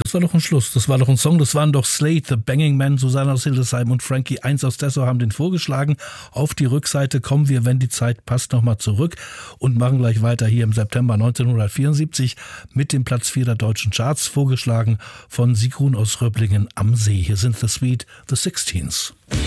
Das war doch ein Schluss, das war doch ein Song, das waren doch Slade, The Banging Man, Susanne aus Hildesheim und Frankie 1 aus Dessau haben den vorgeschlagen. Auf die Rückseite kommen wir, wenn die Zeit passt, nochmal zurück und machen gleich weiter hier im September 1974 mit dem Platz 4 der deutschen Charts, vorgeschlagen von Sigrun aus Röblingen am See. Hier sind The Sweet, The Sixteens.